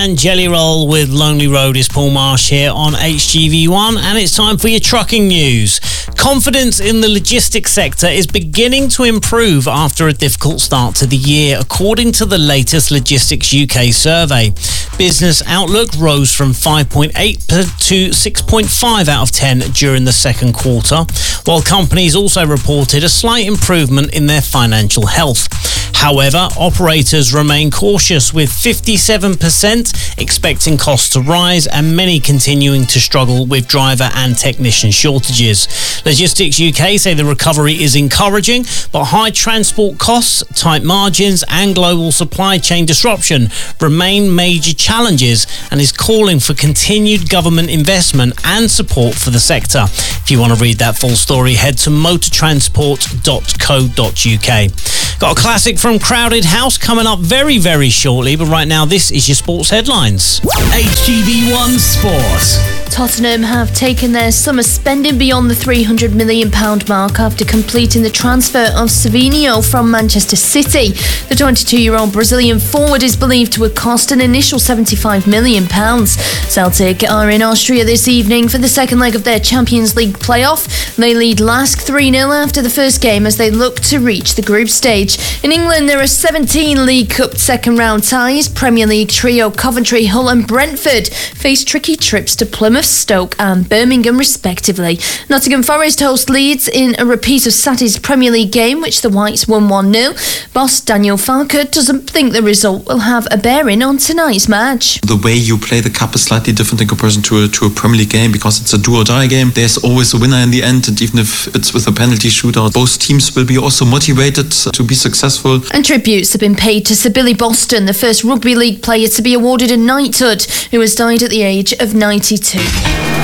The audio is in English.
And Jelly Roll with Lonely Road is Paul Marsh here on HGV1, and it's time for your trucking news. Confidence in the logistics sector is beginning to improve after a difficult start to the year, according to the latest Logistics UK survey. Business outlook rose from 5.8 to 6.5 out of 10 during the second quarter, while companies also reported a slight improvement in their financial health. However, operators remain cautious, with 57% expecting costs to rise and many continuing to struggle with driver and technician shortages. Logistics UK say the recovery is encouraging, but high transport costs, tight margins and global supply chain disruption remain major challenges, and is calling for continued government investment and support for the sector. If you want to read that full story, head to motortransport.co.uk. Got a classic from Crowded House coming up very, very shortly, but right now this is your sports headlines. HGV1 Sport. Tottenham have taken their summer spending beyond the £300 million mark after completing the transfer of Savinho from Manchester City. The 22-year-old Brazilian forward is believed to have cost an initial £75 million. Celtic are in Austria this evening for the second leg of their Champions League playoff. They lead LASK 3-0 after the first game as they look to reach the group stage. In England, there are 17 League Cup second-round ties. Premier League trio Coventry, Hull and Brentford face tricky trips to Plymouth, Stoke and Birmingham respectively. Nottingham Forest host Leeds in a repeat of Saturday's Premier League game, which the Whites won 1-0. Boss Daniel Farke doesn't think the result will have a bearing on tonight's match. The way you play the cup is slightly different in comparison to a Premier League game, because it's a do-or-die game. There's always a winner in the end, and even if it's with a penalty shootout, both teams will be also motivated to be successful. And tributes have been paid to Sir Billy Boston, the first rugby league player to be awarded a knighthood, who has died at the age of 92.